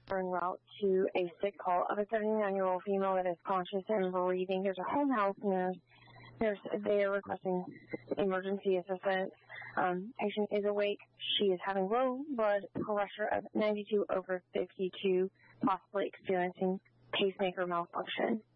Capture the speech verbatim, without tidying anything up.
en route to a sick call of a seventy-nine-year-old female that is conscious and breathing. There's a home health nurse. There's, they are requesting emergency assistance. Um, patient is awake. She is having low blood pressure of ninety-two over fifty-two, possibly experiencing pacemaker malfunction.